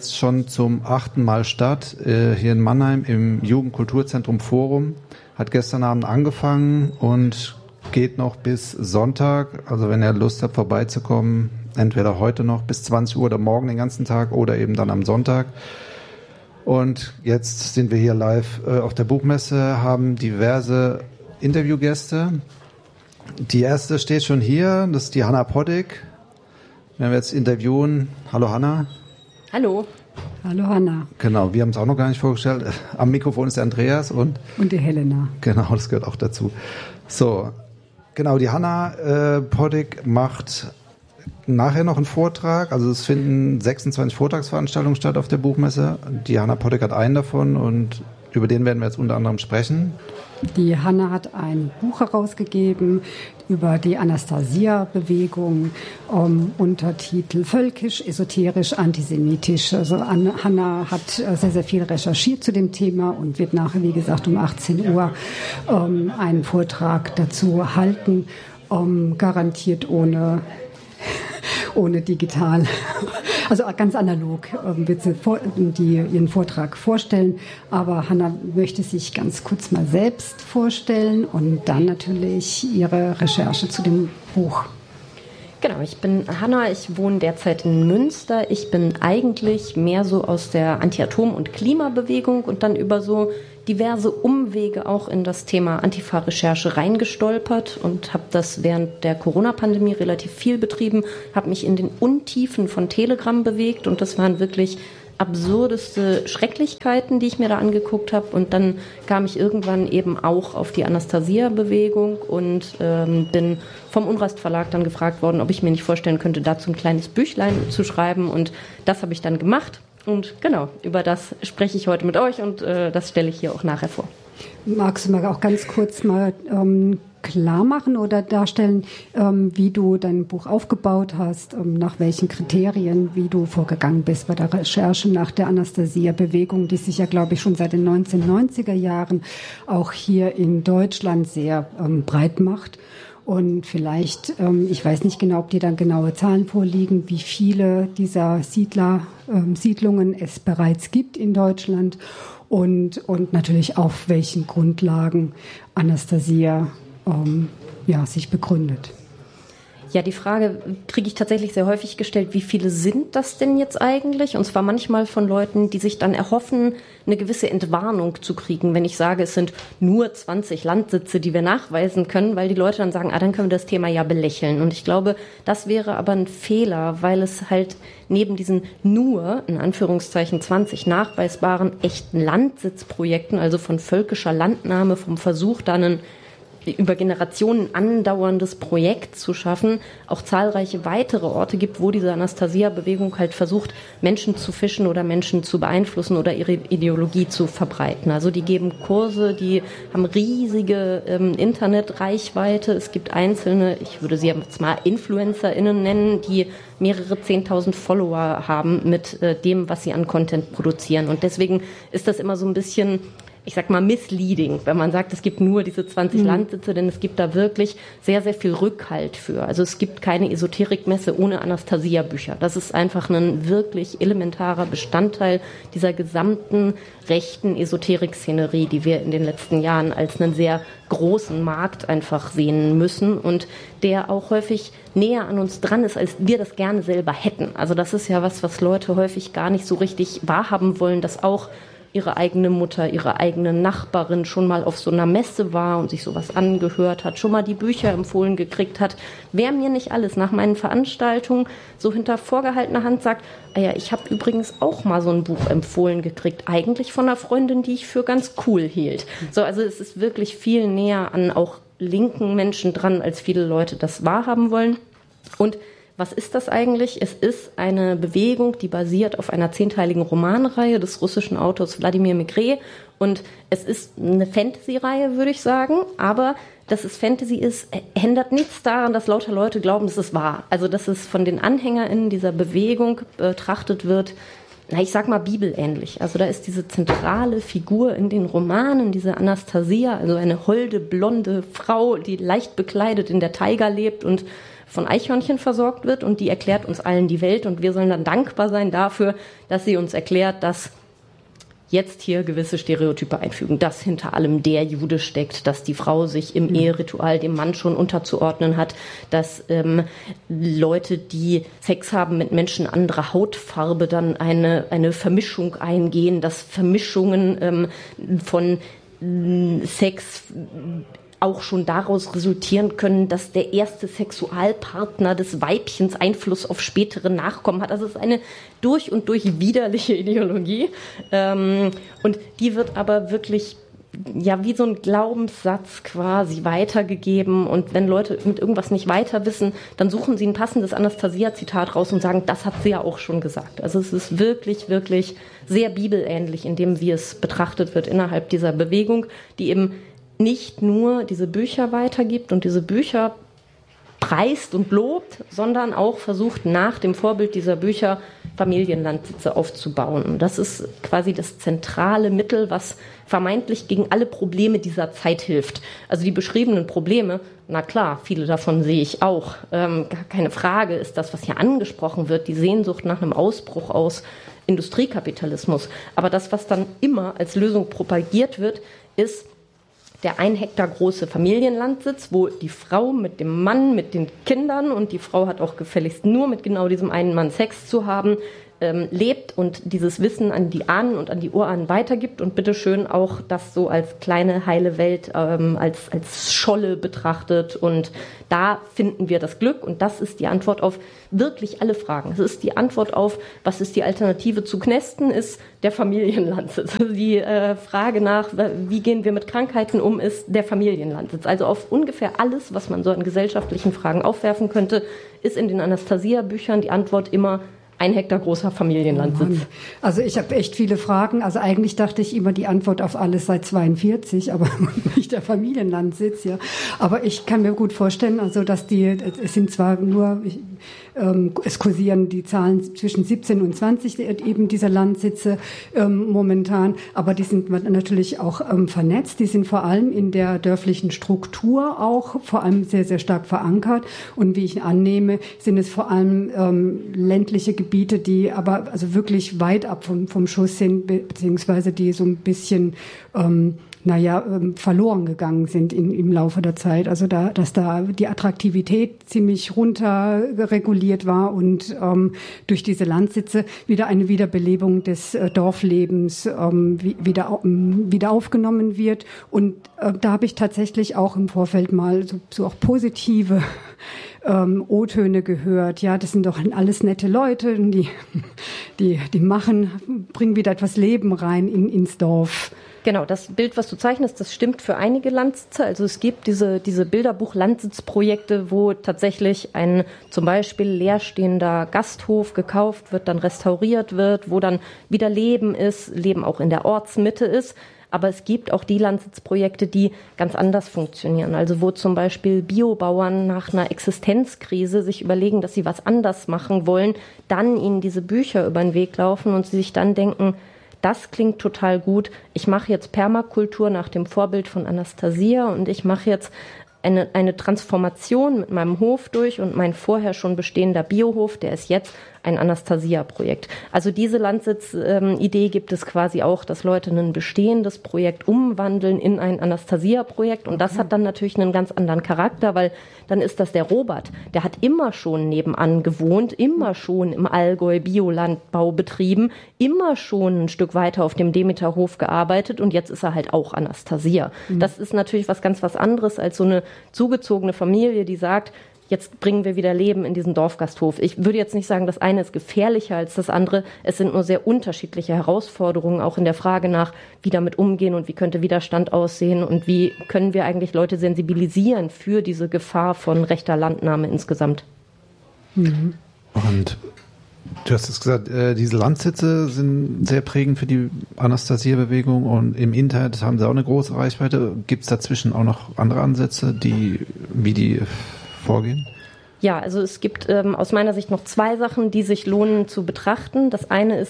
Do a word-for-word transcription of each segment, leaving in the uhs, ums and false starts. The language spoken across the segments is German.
jetzt schon zum achten Mal statt, äh, hier in Mannheim im Jugendkulturzentrum Forum. Hat gestern Abend angefangen und geht noch bis Sonntag. Also wenn ihr Lust habt, vorbeizukommen, entweder heute noch bis zwanzig Uhr oder morgen den ganzen Tag oder eben dann am Sonntag. Und jetzt sind wir hier live äh, auf der Buchmesse, haben diverse Interviewgäste. Die erste steht schon hier, das ist die Hanna Poddig. Wenn wir jetzt interviewen, hallo Hanna. Hallo. Hallo Hanna. Genau, wir haben es auch noch gar nicht vorgestellt. Am Mikrofon ist der Andreas und... Und die Helena. Genau, das gehört auch dazu. So, genau, die Hanna äh, Poddig macht nachher noch einen Vortrag. Also es finden sechsundzwanzig Vortragsveranstaltungen statt auf der Buchmesse. Die Hanna Poddig hat einen davon und über den werden wir jetzt unter anderem sprechen. Die Hanna hat ein Buch herausgegeben über die Anastasia-Bewegung, um, Untertitel Völkisch, Esoterisch, Antisemitisch. Also An- Hanna hat sehr, sehr viel recherchiert zu dem Thema und wird nachher, wie gesagt, um achtzehn Uhr um, einen Vortrag dazu halten, um, garantiert ohne... ohne digital, also ganz analog ähm, wird sie vor, die, ihren Vortrag vorstellen. Aber Hanna möchte sich ganz kurz mal selbst vorstellen und dann natürlich ihre Recherche zu dem Buch. Genau, ich bin Hanna, ich wohne derzeit in Münster. Ich bin eigentlich mehr so aus der Anti-Atom- und Klimabewegung und dann über so diverse Umwege auch in das Thema Antifa-Recherche reingestolpert und habe das während der Corona-Pandemie relativ viel betrieben, habe mich in den Untiefen von Telegram bewegt und das waren wirklich absurdeste Schrecklichkeiten, die ich mir da angeguckt habe. Und dann kam ich irgendwann eben auch auf die Anastasia-Bewegung und ähm, bin vom Unrast Verlag dann gefragt worden, ob ich mir nicht vorstellen könnte, dazu ein kleines Büchlein zu schreiben. Und das habe ich dann gemacht. Und genau, über das spreche ich heute mit euch und äh, das stelle ich hier auch nachher vor. Magst du mal auch ganz kurz mal ähm, klar machen oder darstellen, ähm, wie du dein Buch aufgebaut hast, ähm, nach welchen Kriterien, wie du vorgegangen bist bei der Recherche nach der Anastasia-Bewegung, die sich ja, glaube ich, schon seit den neunzehnhundertneunziger Jahren auch hier in Deutschland sehr ähm, breit macht. Und vielleicht, ähm, ich weiß nicht genau, ob dir dann genaue Zahlen vorliegen, wie viele dieser Siedler, ähm, Siedlungen es bereits gibt in Deutschland und, und natürlich auf welchen Grundlagen Anastasia ähm, ja, sich begründet. Ja, die Frage kriege ich tatsächlich sehr häufig gestellt, wie viele sind das denn jetzt eigentlich? Und zwar manchmal von Leuten, die sich dann erhoffen, eine gewisse Entwarnung zu kriegen, wenn ich sage, es sind nur zwanzig Landsitze, die wir nachweisen können, weil die Leute dann sagen, ah, dann können wir das Thema ja belächeln. Und ich glaube, das wäre aber ein Fehler, weil es halt neben diesen nur, in Anführungszeichen, zwanzig nachweisbaren echten Landsitzprojekten, also von völkischer Landnahme, vom Versuch, dann einen über Generationen andauerndes Projekt zu schaffen, auch zahlreiche weitere Orte gibt, wo diese Anastasia-Bewegung halt versucht, Menschen zu fischen oder Menschen zu beeinflussen oder ihre Ideologie zu verbreiten. Also die geben Kurse, die haben riesige ähm, Internetreichweite. Es gibt einzelne, ich würde sie jetzt mal InfluencerInnen nennen, die mehrere zehntausend Follower haben mit äh, dem, was sie an Content produzieren. Und deswegen ist das immer so ein bisschen, ich sag mal, misleading, wenn man sagt, es gibt nur diese zwanzig mhm. Landsitze, denn es gibt da wirklich sehr, sehr viel Rückhalt für. Also es gibt keine Esoterikmesse ohne Anastasia-Bücher. Das ist einfach ein wirklich elementarer Bestandteil dieser gesamten rechten Esoterik-Szenerie, die wir in den letzten Jahren als einen sehr großen Markt einfach sehen müssen und der auch häufig näher an uns dran ist, als wir das gerne selber hätten. Also das ist ja was, was Leute häufig gar nicht so richtig wahrhaben wollen, dass auch ihre eigene Mutter, ihre eigene Nachbarin schon mal auf so einer Messe war und sich sowas angehört hat, schon mal die Bücher empfohlen gekriegt hat. Wer mir nicht alles nach meinen Veranstaltungen so hinter vorgehaltener Hand sagt, ah ja, ich habe übrigens auch mal so ein Buch empfohlen gekriegt, eigentlich von einer Freundin, die ich für ganz cool hielt. So, also es ist wirklich viel näher an auch linken Menschen dran, als viele Leute das wahrhaben wollen. Und was ist das eigentlich? Es ist eine Bewegung, die basiert auf einer zehnteiligen Romanreihe des russischen Autors Wladimir Maigret. Und es ist eine Fantasy-Reihe, würde ich sagen. Aber dass es Fantasy ist, ändert nichts daran, dass lauter Leute glauben, dass es wahr. Also dass es von den AnhängerInnen dieser Bewegung betrachtet wird, na, ich sag mal bibelähnlich. Also da ist diese zentrale Figur in den Romanen, diese Anastasia, also eine holde, blonde Frau, die leicht bekleidet in der Taiga lebt und von Eichhörnchen versorgt wird und die erklärt uns allen die Welt und wir sollen dann dankbar sein dafür, dass sie uns erklärt, dass jetzt hier gewisse Stereotype einfügen, dass hinter allem der Jude steckt, dass die Frau sich im mhm. Eheritual dem Mann schon unterzuordnen hat, dass ähm, Leute, die Sex haben mit Menschen anderer Hautfarbe, dann eine, eine Vermischung eingehen, dass Vermischungen ähm, von äh, Sex auch schon daraus resultieren können, dass der erste Sexualpartner des Weibchens Einfluss auf spätere Nachkommen hat. Also es ist eine durch und durch widerliche Ideologie. Ähm, und die wird aber wirklich ja wie so ein Glaubenssatz quasi weitergegeben. Und wenn Leute mit irgendwas nicht weiter wissen, dann suchen sie ein passendes Anastasia-Zitat raus und sagen, das hat sie ja auch schon gesagt. Also es ist wirklich, wirklich sehr bibelähnlich, in dem wie es betrachtet wird innerhalb dieser Bewegung, die eben nicht nur diese Bücher weitergibt und diese Bücher preist und lobt, sondern auch versucht, nach dem Vorbild dieser Bücher Familienlandsitze aufzubauen. Und das ist quasi das zentrale Mittel, was vermeintlich gegen alle Probleme dieser Zeit hilft. Also die beschriebenen Probleme, na klar, viele davon sehe ich auch. Ähm, gar keine Frage ist das, was hier angesprochen wird, die Sehnsucht nach einem Ausbruch aus Industriekapitalismus. Aber das, was dann immer als Lösung propagiert wird, ist der ein Hektar große Familienlandsitz, wo die Frau mit dem Mann, mit den Kindern, und die Frau hat auch gefälligst nur mit genau diesem einen Mann Sex zu haben, ähm, lebt und dieses Wissen an die Ahnen und an die Urahnen weitergibt und bitteschön auch das so als kleine heile Welt, ähm, als, als Scholle betrachtet. Und da finden wir das Glück und das ist die Antwort auf wirklich alle Fragen. Es ist die Antwort auf, was ist die Alternative zu Knästen, ist der Familienlandsitz. Also die äh, Frage nach, wie gehen wir mit Krankheiten um, ist der Familienlandsitz. Also auf ungefähr alles, was man so an gesellschaftlichen Fragen aufwerfen könnte, ist in den Anastasia-Büchern die Antwort immer ein Hektar großer Familienlandsitz. Oh also ich habe echt viele Fragen. Also eigentlich dachte ich immer die Antwort auf alles seit zweiundvierzig, aber nicht der Familienlandsitz, ja. Aber ich kann mir gut vorstellen, also dass die, es sind zwar nur, ähm, es kursieren die Zahlen zwischen siebzehn und zwanzig eben dieser Landsitze ähm, momentan, aber die sind natürlich auch ähm, vernetzt. Die sind vor allem in der dörflichen Struktur auch vor allem sehr, sehr stark verankert. Und wie ich annehme, sind es vor allem ähm, ländliche Gebiete, Gebiete, die aber also wirklich weit ab vom, vom Schuss sind, beziehungsweise die so ein bisschen, ähm, naja, ähm, verloren gegangen sind in, im Laufe der Zeit. Also da, dass da die Attraktivität ziemlich runter reguliert war und ähm, durch diese Landsitze wieder eine Wiederbelebung des äh, Dorflebens ähm, wieder, ähm, wieder aufgenommen wird. Und äh, da habe ich tatsächlich auch im Vorfeld mal so, so auch positive Ähm, O-Töne gehört. Ja, das sind doch alles nette Leute, die, die, die machen, bringen wieder etwas Leben rein in, ins Dorf. Genau, das Bild, was du zeichnest, das stimmt für einige Landsitze. Also es gibt diese, diese Bilderbuch-Landsitzprojekte, wo tatsächlich ein zum Beispiel leerstehender Gasthof gekauft wird, dann restauriert wird, wo dann wieder Leben ist, Leben auch in der Ortsmitte ist. Aber es gibt auch die Landsitzprojekte, die ganz anders funktionieren. Also wo zum Beispiel Biobauern nach einer Existenzkrise sich überlegen, dass sie was anders machen wollen, dann ihnen diese Bücher über den Weg laufen und sie sich dann denken, das klingt total gut, ich mache jetzt Permakultur nach dem Vorbild von Anastasia und ich mache jetzt eine, eine Transformation mit meinem Hof durch und mein vorher schon bestehender Biohof, der ist jetzt ein Anastasia-Projekt. Also diese Landsitzidee ähm, gibt es quasi auch, dass Leute ein bestehendes Projekt umwandeln in ein Anastasia-Projekt und das hat dann natürlich einen ganz anderen Charakter, weil dann ist das der Robert, der hat immer schon nebenan gewohnt, immer schon im Allgäu Biolandbau betrieben, immer schon ein Stück weiter auf dem Demeterhof gearbeitet und jetzt ist er halt auch Anastasia. Mhm. Das ist natürlich was ganz was anderes als so eine zugezogene Familie, die sagt, jetzt bringen wir wieder Leben in diesen Dorfgasthof. Ich würde jetzt nicht sagen, das eine ist gefährlicher als das andere. Es sind nur sehr unterschiedliche Herausforderungen, auch in der Frage nach, wie damit umgehen und wie könnte Widerstand aussehen und wie können wir eigentlich Leute sensibilisieren für diese Gefahr von rechter Landnahme insgesamt. Mhm. Und du hast es gesagt, äh, diese Landsitze sind sehr prägend für die Anastasia-Bewegung und im Internet haben sie auch eine große Reichweite. Gibt es dazwischen auch noch andere Ansätze, die, wie die vorgehen? Ja, also es gibt ähm, aus meiner Sicht noch zwei Sachen, die sich lohnen zu betrachten. Das eine ist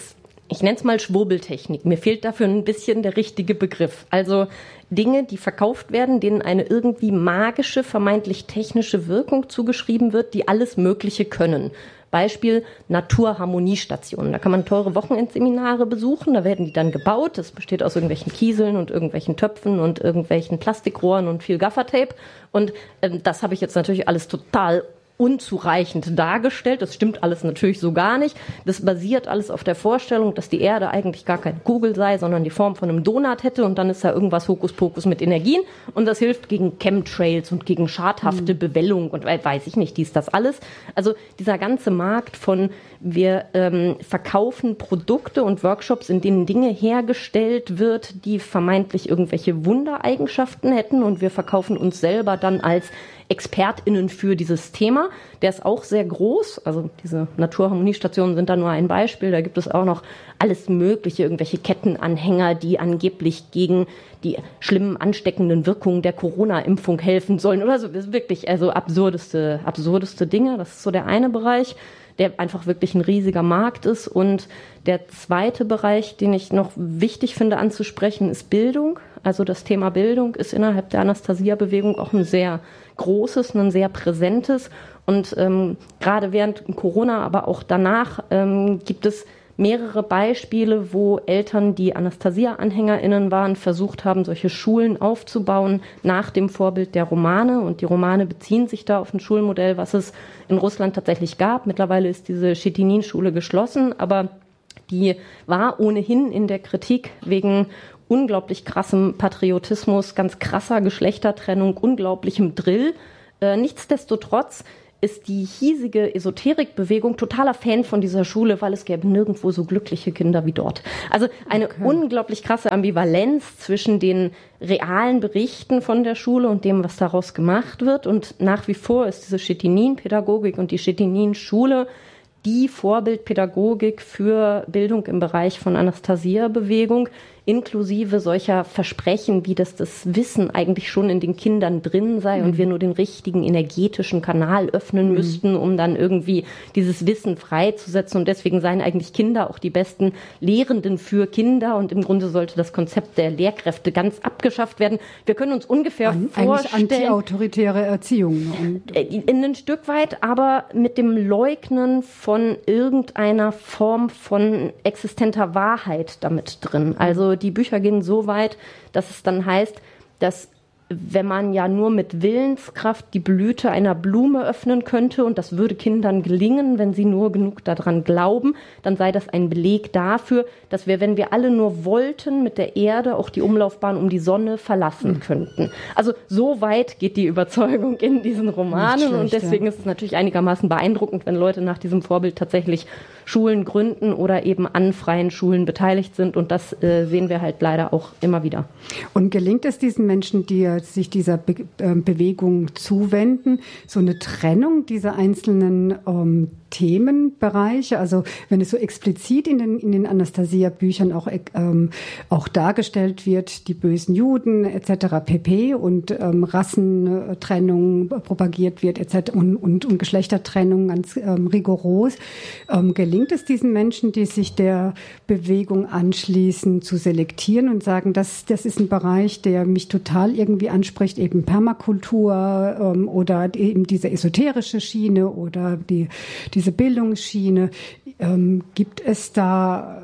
ich nenne es mal Schwurbeltechnik. Mir fehlt dafür ein bisschen der richtige Begriff. Also Dinge, die verkauft werden, denen eine irgendwie magische, vermeintlich technische Wirkung zugeschrieben wird, die alles Mögliche können. Beispiel Naturharmoniestationen. Da kann man teure Wochenendseminare besuchen, da werden die dann gebaut. Das besteht aus irgendwelchen Kieseln und irgendwelchen Töpfen und irgendwelchen Plastikrohren und viel Gaffertape. Und ähm, das habe ich jetzt natürlich alles total unzureichend dargestellt. Das stimmt alles natürlich so gar nicht. Das basiert alles auf der Vorstellung, dass die Erde eigentlich gar keine Kugel sei, sondern die Form von einem Donut hätte und dann ist da irgendwas Hokuspokus mit Energien und das hilft gegen Chemtrails und gegen schadhafte mhm. Bewellung und weiß ich nicht, dies, das alles. Also dieser ganze Markt von wir ähm, verkaufen Produkte und Workshops, in denen Dinge hergestellt wird, die vermeintlich irgendwelche Wundereigenschaften hätten und wir verkaufen uns selber dann als ExpertInnen für dieses Thema. Der ist auch sehr groß. Also diese Naturharmoniestationen sind da nur ein Beispiel. Da gibt es auch noch alles Mögliche, irgendwelche Kettenanhänger, die angeblich gegen die schlimmen ansteckenden Wirkungen der Corona-Impfung helfen sollen oder so. Das ist wirklich also absurdeste, absurdeste Dinge. Das ist so der eine Bereich, der einfach wirklich ein riesiger Markt ist. Und der zweite Bereich, den ich noch wichtig finde anzusprechen, ist Bildung. Also das Thema Bildung ist innerhalb der Anastasia-Bewegung auch ein sehr großes, ein sehr präsentes. Und ähm, gerade während Corona, aber auch danach ähm, gibt es mehrere Beispiele, wo Eltern, die Anastasia-AnhängerInnen waren, versucht haben, solche Schulen aufzubauen nach dem Vorbild der Romane. Und die Romane beziehen sich da auf ein Schulmodell, was es in Russland tatsächlich gab. Mittlerweile ist diese Schetinin-Schule geschlossen, aber die war ohnehin in der Kritik wegen unglaublich krassem Patriotismus, ganz krasser Geschlechtertrennung, unglaublichem Drill. Äh, nichtsdestotrotz ist die hiesige Esoterikbewegung totaler Fan von dieser Schule, weil es gäbe nirgendwo so glückliche Kinder wie dort. Also eine okay. unglaublich krasse Ambivalenz zwischen den realen Berichten von der Schule und dem, was daraus gemacht wird. Und nach wie vor ist diese Schetinin-Pädagogik und die Schetinin-Schule die Vorbildpädagogik für Bildung im Bereich von Anastasia-Bewegung, inklusive solcher Versprechen, wie dass das Wissen eigentlich schon in den Kindern drin sei mhm. und wir nur den richtigen energetischen Kanal öffnen mhm. müssten, um dann irgendwie dieses Wissen freizusetzen. Und deswegen seien eigentlich Kinder auch die besten Lehrenden für Kinder. Und im Grunde sollte das Konzept der Lehrkräfte ganz abgeschafft werden. Wir können uns ungefähr An, vorstellen... Eigentlich anti-autoritäre Erziehung. Und in ein Stück weit, aber mit dem Leugnen von irgendeiner Form von existenter Wahrheit damit drin. Also die Bücher gehen so weit, dass es dann heißt, dass wenn man ja nur mit Willenskraft die Blüte einer Blume öffnen könnte und das würde Kindern gelingen, wenn sie nur genug daran glauben, dann sei das ein Beleg dafür, dass wir, wenn wir alle nur wollten, mit der Erde auch die Umlaufbahn um die Sonne verlassen könnten. Also so weit geht die Überzeugung in diesen Romanen schlecht, und deswegen ja. ist es natürlich einigermaßen beeindruckend, wenn Leute nach diesem Vorbild tatsächlich Schulen gründen oder eben an freien Schulen beteiligt sind und das äh, sehen wir halt leider auch immer wieder. Und gelingt es diesen Menschen, die sich dieser Be- äh, Bewegung zuwenden, so eine Trennung dieser einzelnen ähm, Themenbereiche, also wenn es so explizit in den, in den Anastasia-Büchern auch, ähm, auch dargestellt wird, die bösen Juden et cetera pp. Und ähm, Rassentrennung propagiert wird et cetera und, und, und Geschlechtertrennung ganz ähm, rigoros, ähm, gelingt es diesen Menschen, die sich der Bewegung anschließen, zu selektieren und sagen, das, das ist ein Bereich, der mich total irgendwie anspricht, eben Permakultur ähm, oder eben diese esoterische Schiene oder die, diese Bildungsschiene. Ähm, gibt es da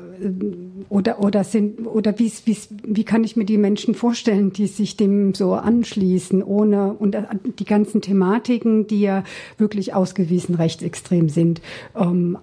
oder oder sind oder wie, wie wie kann ich mir die Menschen vorstellen, die sich dem so anschließen, ohne und die ganzen Thematiken, die ja wirklich ausgewiesen rechtsextrem sind, ähm,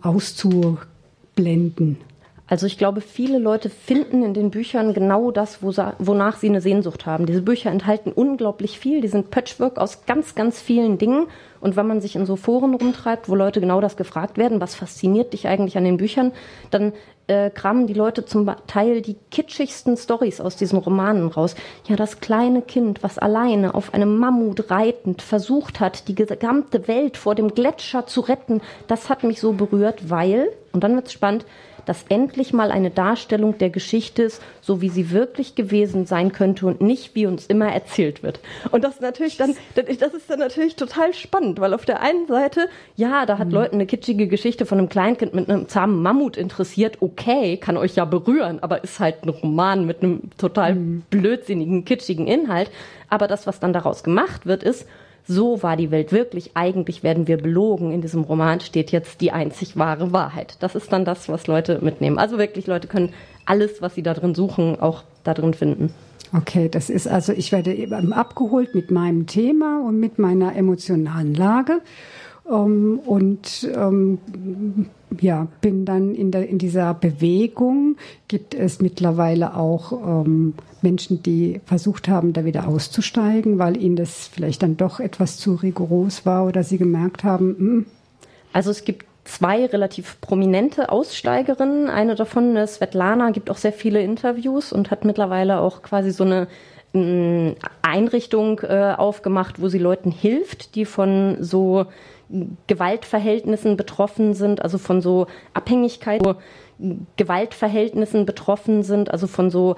auszublenden? Also ich glaube, viele Leute finden in den Büchern genau das, wo sa- wonach sie eine Sehnsucht haben. Diese Bücher enthalten unglaublich viel, die sind Patchwork aus ganz, ganz vielen Dingen. Und wenn man sich in so Foren rumtreibt, wo Leute genau das gefragt werden, was fasziniert dich eigentlich an den Büchern, dann äh, kramen die Leute zum Teil die kitschigsten Storys aus diesen Romanen raus. Ja, das kleine Kind, was alleine auf einem Mammut reitend versucht hat, die gesamte Welt vor dem Gletscher zu retten, das hat mich so berührt, weil und dann wird's spannend, dass endlich mal eine Darstellung der Geschichte ist, so wie sie wirklich gewesen sein könnte und nicht, wie uns immer erzählt wird. Und das ist natürlich dann, das ist dann natürlich total spannend, weil auf der einen Seite, ja, da hat mhm. Leuten eine kitschige Geschichte von einem Kleinkind mit einem zahmen Mammut interessiert, okay, kann euch ja berühren, aber ist halt ein Roman mit einem total mhm. blödsinnigen, kitschigen Inhalt. Aber das, was dann daraus gemacht wird, ist, so war die Welt wirklich, eigentlich werden wir belogen. In diesem Roman steht jetzt die einzig wahre Wahrheit. Das ist dann das, was Leute mitnehmen. Also wirklich, Leute können alles, was sie da drin suchen, auch da drin finden. Okay, das ist also, ich werde eben abgeholt mit meinem Thema und mit meiner emotionalen Lage. Um, und um, ja, bin dann in, der, in dieser Bewegung. Gibt es mittlerweile auch um, Menschen, die versucht haben, da wieder auszusteigen, weil ihnen das vielleicht dann doch etwas zu rigoros war oder sie gemerkt haben, mh. Also es gibt zwei relativ prominente Aussteigerinnen. Eine davon, Svetlana, gibt auch sehr viele Interviews und hat mittlerweile auch quasi so eine mh, Einrichtung äh, aufgemacht, wo sie Leuten hilft, die von so Gewaltverhältnissen betroffen sind, also von so Abhängigkeit, Gewaltverhältnissen betroffen sind, also von so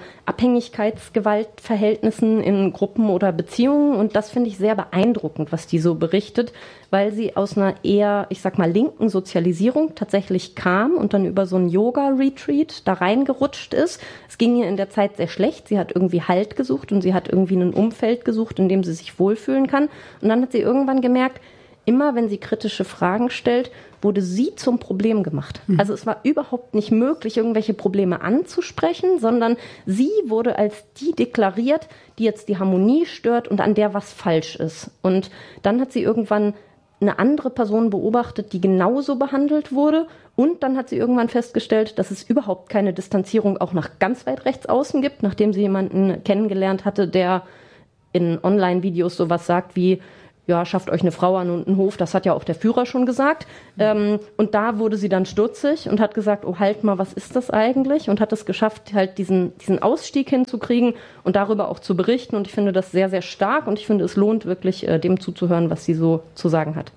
Abhängigkeitsgewaltverhältnissen in Gruppen oder Beziehungen. Und das finde ich sehr beeindruckend, was die so berichtet, weil sie aus einer eher, ich sag mal, linken Sozialisierung tatsächlich kam und dann über so einen Yoga-Retreat da reingerutscht ist. Es ging ihr in der Zeit sehr schlecht. Sie hat irgendwie Halt gesucht und sie hat irgendwie ein Umfeld gesucht, in dem sie sich wohlfühlen kann. Und dann hat sie irgendwann gemerkt, immer wenn sie kritische Fragen stellt, wurde sie zum Problem gemacht. Mhm. Also es war überhaupt nicht möglich, irgendwelche Probleme anzusprechen, sondern sie wurde als die deklariert, die jetzt die Harmonie stört und an der was falsch ist. Und dann hat sie irgendwann eine andere Person beobachtet, die genauso behandelt wurde. Und dann hat sie irgendwann festgestellt, dass es überhaupt keine Distanzierung auch nach ganz weit rechts außen gibt, nachdem sie jemanden kennengelernt hatte, der in Online-Videos sowas sagt wie, ja, schafft euch eine Frau an und einen Hof, das hat ja auch der Führer schon gesagt. Mhm. Ähm, und da wurde sie dann stutzig und hat gesagt, oh, halt mal, was ist das eigentlich? Und hat es geschafft, halt diesen, diesen Ausstieg hinzukriegen und darüber auch zu berichten. Und ich finde das sehr, sehr stark und ich finde, es lohnt wirklich, äh, dem zuzuhören, was sie so zu sagen hat.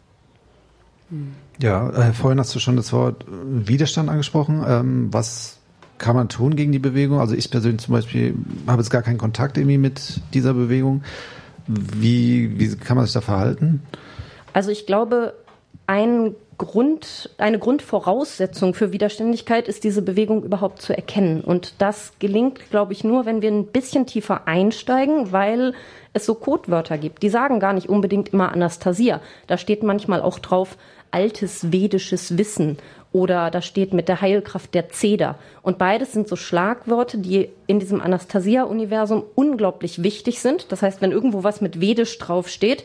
Ja, äh, vorhin hast du schon das Wort Widerstand angesprochen. Ähm, was kann man tun gegen die Bewegung? Also ich persönlich zum Beispiel habe jetzt gar keinen Kontakt irgendwie mit dieser Bewegung. Wie, wie kann man sich da verhalten? Also ich glaube, ein Grund, eine Grundvoraussetzung für Widerständigkeit ist, diese Bewegung überhaupt zu erkennen. Und das gelingt, glaube ich, nur, wenn wir ein bisschen tiefer einsteigen, weil es so Codewörter gibt. Die sagen gar nicht unbedingt immer Anastasia. Da steht manchmal auch drauf altes vedisches Wissen. Oder da steht mit der Heilkraft der Zeder. Und beides sind so Schlagworte, die in diesem Anastasia-Universum unglaublich wichtig sind. Das heißt, wenn irgendwo was mit Vedisch draufsteht,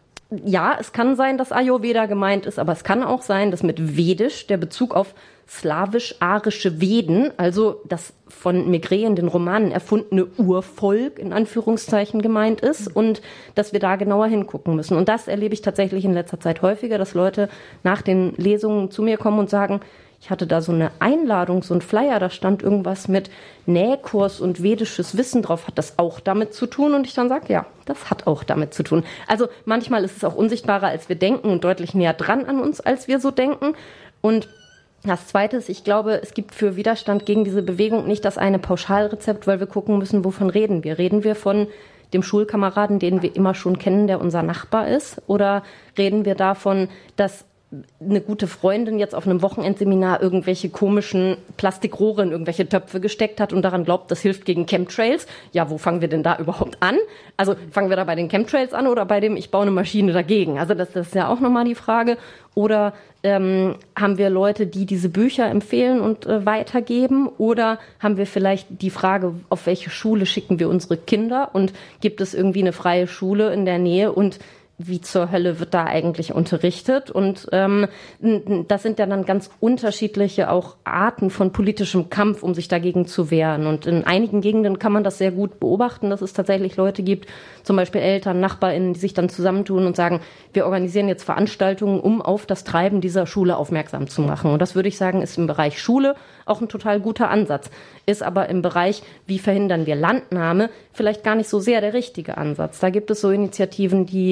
ja, es kann sein, dass Ayurveda gemeint ist, aber es kann auch sein, dass mit Vedisch der Bezug auf slawisch-arische Veden, also das von Maigret in den Romanen erfundene Urvolk in Anführungszeichen gemeint ist und dass wir da genauer hingucken müssen. Und das erlebe ich tatsächlich in letzter Zeit häufiger, dass Leute nach den Lesungen zu mir kommen und sagen, ich hatte da so eine Einladung, so ein Flyer, da stand irgendwas mit Nähkurs und vedisches Wissen drauf. Hat das auch damit zu tun? Und ich dann sage, ja, das hat auch damit zu tun. Also manchmal ist es auch unsichtbarer, als wir denken und deutlich näher dran an uns, als wir so denken. Und das Zweite ist, ich glaube, es gibt für Widerstand gegen diese Bewegung nicht das eine Pauschalrezept, weil wir gucken müssen, wovon reden wir. Reden wir von dem Schulkameraden, den wir immer schon kennen, der unser Nachbar ist? Oder reden wir davon, dass eine gute Freundin jetzt auf einem Wochenendseminar irgendwelche komischen Plastikrohre in irgendwelche Töpfe gesteckt hat und daran glaubt, das hilft gegen Chemtrails? Ja, wo fangen wir denn da überhaupt an? Also fangen wir da bei den Chemtrails an oder bei dem, ich baue eine Maschine dagegen? Also das, das ist ja auch nochmal die Frage. Oder ähm, haben wir Leute, die diese Bücher empfehlen und äh, weitergeben? Oder haben wir vielleicht die Frage, auf welche Schule schicken wir unsere Kinder? Und gibt es irgendwie eine freie Schule in der Nähe? Und wie zur Hölle wird da eigentlich unterrichtet? Und ähm, das sind ja dann ganz unterschiedliche auch Arten von politischem Kampf, um sich dagegen zu wehren. Und in einigen Gegenden kann man das sehr gut beobachten, dass es tatsächlich Leute gibt, zum Beispiel Eltern, NachbarInnen, die sich dann zusammentun und sagen, wir organisieren jetzt Veranstaltungen, um auf das Treiben dieser Schule aufmerksam zu machen. Und das würde ich sagen, ist im Bereich Schule auch ein total guter Ansatz. Ist aber im Bereich, wie verhindern wir Landnahme, vielleicht gar nicht so sehr der richtige Ansatz. Da gibt es so Initiativen, die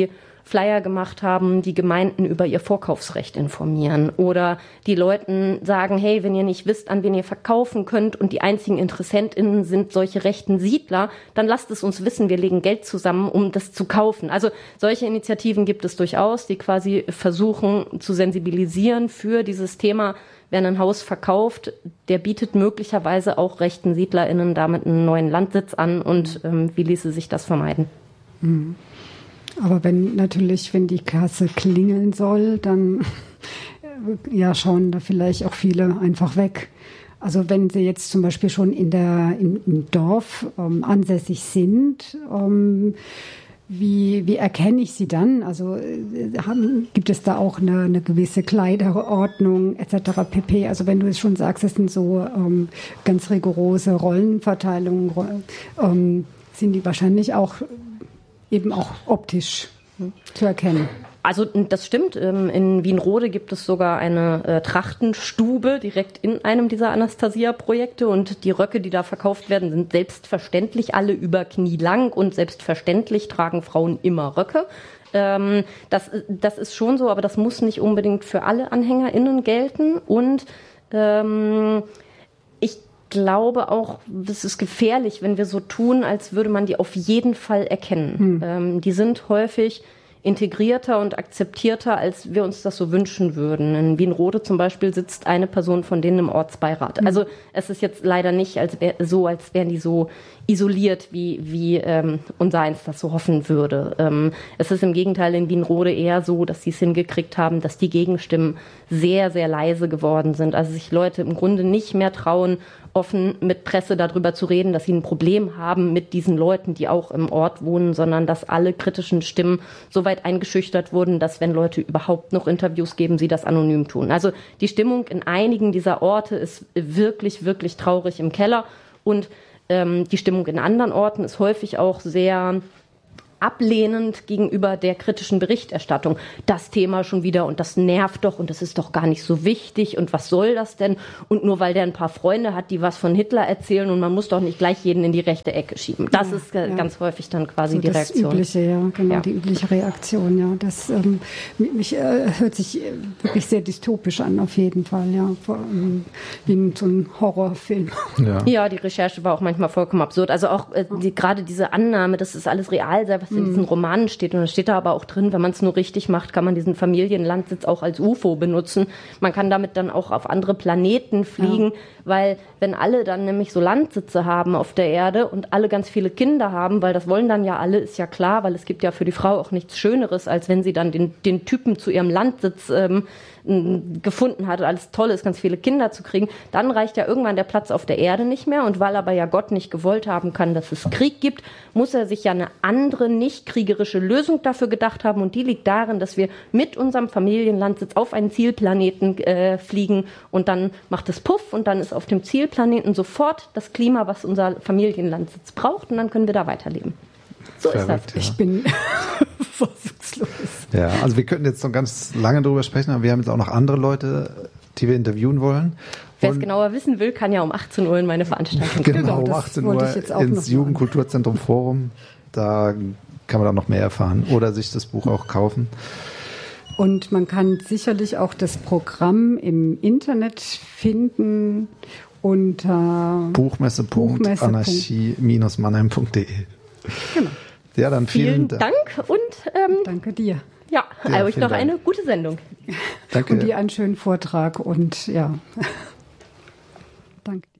Flyer gemacht haben, die Gemeinden über ihr Vorkaufsrecht informieren oder die Leuten sagen, hey, wenn ihr nicht wisst, an wen ihr verkaufen könnt und die einzigen InteressentInnen sind solche rechten Siedler, dann lasst es uns wissen, wir legen Geld zusammen, um das zu kaufen. Also solche Initiativen gibt es durchaus, die quasi versuchen zu sensibilisieren für dieses Thema. Wer ein Haus verkauft, der bietet möglicherweise auch rechten SiedlerInnen damit einen neuen Landsitz an und ähm, wie ließe sich das vermeiden? Mhm. Aber wenn natürlich, wenn die Kasse klingeln soll, dann ja schauen da vielleicht auch viele einfach weg. Also wenn sie jetzt zum Beispiel schon in der, im, im Dorf ähm, ansässig sind, ähm, wie, wie erkenne ich sie dann? Also äh, haben, gibt es da auch eine, eine gewisse Kleiderordnung et cetera pp. Also wenn du es schon sagst, es sind so ähm, ganz rigorose Rollenverteilungen, ähm, sind die wahrscheinlich auch eben auch optisch zu erkennen. Also das stimmt. In Wienrode gibt es sogar eine äh, Trachtenstube direkt in einem dieser Anastasia-Projekte und die Röcke, die da verkauft werden, sind selbstverständlich alle über Knie lang und selbstverständlich tragen Frauen immer Röcke. Ähm, das, das ist schon so, aber das muss nicht unbedingt für alle AnhängerInnen gelten und ähm, ich glaube auch, es ist gefährlich, wenn wir so tun, als würde man die auf jeden Fall erkennen. Hm. Ähm, die sind häufig integrierter und akzeptierter, als wir uns das so wünschen würden. In Wienrode zum Beispiel sitzt eine Person von denen im Ortsbeirat. Mhm. Also es ist jetzt leider nicht als wär, so, als wären die so isoliert, wie, wie ähm, unser eins das so hoffen würde. Ähm, es ist im Gegenteil in Wienrode eher so, dass sie es hingekriegt haben, dass die Gegenstimmen sehr, sehr leise geworden sind. Also sich Leute im Grunde nicht mehr trauen, offen mit Presse darüber zu reden, dass sie ein Problem haben mit diesen Leuten, die auch im Ort wohnen, sondern dass alle kritischen Stimmen so weit eingeschüchtert wurden, dass wenn Leute überhaupt noch Interviews geben, sie das anonym tun. Also die Stimmung in einigen dieser Orte ist wirklich, wirklich traurig im Keller und ähm, die Stimmung in anderen Orten ist häufig auch sehr ablehnend gegenüber der kritischen Berichterstattung. Das Thema schon wieder und das nervt doch und das ist doch gar nicht so wichtig und was soll das denn? Und nur weil der ein paar Freunde hat, die was von Hitler erzählen und man muss doch nicht gleich jeden in die rechte Ecke schieben. Das ja, ist äh, ja. ganz häufig dann quasi so die das Reaktion. Das übliche, ja, genau, ja. die übliche Reaktion, ja. Das ähm, mich, äh, hört sich wirklich sehr dystopisch an, auf jeden Fall, ja. Ähm, wie in so einem Horrorfilm. Ja. ja, die Recherche war auch manchmal vollkommen absurd. Also auch äh, die, gerade diese Annahme, dass es alles real sei, was in diesen Romanen steht. Und da steht da aber auch drin, wenn man es nur richtig macht, kann man diesen Familienlandsitz auch als U F O benutzen. Man kann damit dann auch auf andere Planeten fliegen, ja. weil wenn alle dann nämlich so Landsitze haben auf der Erde und alle ganz viele Kinder haben, weil das wollen dann ja alle, ist ja klar, weil es gibt ja für die Frau auch nichts Schöneres, als wenn sie dann den, den Typen zu ihrem Landsitz ähm, gefunden hat, alles toll ist, ganz viele Kinder zu kriegen, dann reicht ja irgendwann der Platz auf der Erde nicht mehr und weil aber ja Gott nicht gewollt haben kann, dass es Krieg gibt, muss er sich ja eine andere, nicht kriegerische Lösung dafür gedacht haben und die liegt darin, dass wir mit unserem Familienlandsitz auf einen Zielplaneten äh, fliegen und dann macht es Puff und dann ist auf dem Zielplaneten sofort das Klima, was unser Familienlandsitz braucht und dann können wir da weiterleben. So Verrückt, ist das. Ja. Ich bin fassungslos. Ja, also wir könnten jetzt noch ganz lange drüber sprechen, aber wir haben jetzt auch noch andere Leute, die wir interviewen wollen. Wer es genauer wissen will, kann ja um achtzehn Uhr in meine Veranstaltung kommen. Genau, um achtzehn Uhr ins Jugendkulturzentrum Forum. Da kann man dann noch mehr erfahren oder sich das Buch auch kaufen. Und man kann sicherlich auch das Programm im Internet finden unter buchmesse punkt anarchie Bindestrich mannheim punkt de. Genau. Ja, dann vielen, vielen Dank und ähm, danke dir. Ja, ja euch noch Dank. eine gute Sendung. Danke. Und dir einen schönen Vortrag und ja. Danke dir.